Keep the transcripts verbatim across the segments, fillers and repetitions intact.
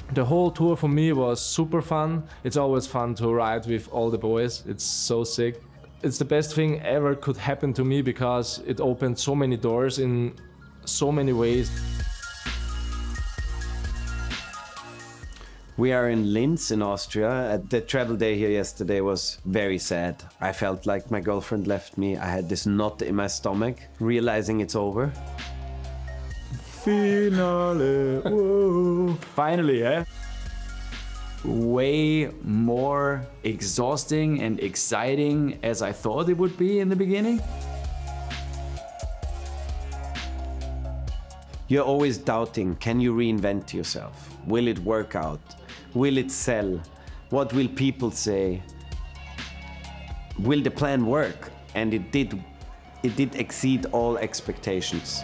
The whole tour for me was super fun. It's always fun to ride with all the boys. It's so sick. It's the best thing ever could happen to me because it opened so many doors in so many ways. We are in Linz in Austria. The travel day here yesterday was very sad. I felt like my girlfriend left me. I had this knot in my stomach, realizing it's over. Finale, whoa. Finally, eh? Way more exhausting and exciting as I thought it would be in the beginning. You're always doubting, can you reinvent yourself? Will it work out? Will it sell? What will people say? Will the plan work? And it did, it did exceed all expectations.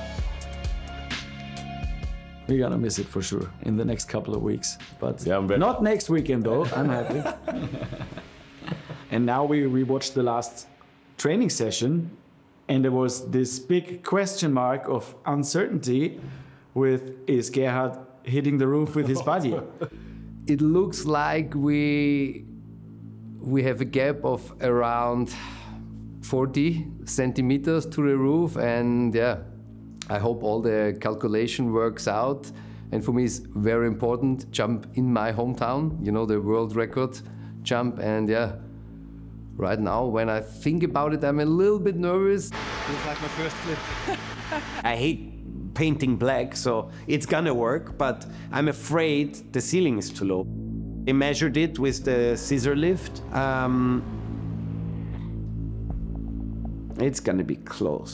We're gonna miss it for sure in the next couple of weeks. But Yeah, I'm very- not next weekend though, I'm happy. And now we, we watched the last training session and there was this big question mark of uncertainty with, is Gerhard hitting the roof with his body? It looks like we we have a gap of around forty centimeters to the roof, and yeah, I hope all the calculation works out. And for me, it's very important jump in my hometown. You know, the world record jump, and yeah, right now when I think about it, I'm a little bit nervous. It's like my first flip. I hate painting black, so it's gonna work, but I'm afraid the ceiling is too low. I measured it with the scissor lift. Um, it's gonna be close.